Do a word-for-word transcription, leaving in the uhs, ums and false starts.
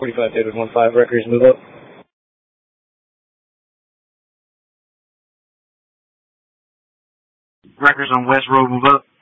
forty-five David one five, Wreckers, move up. Wreckers on West Road, move up.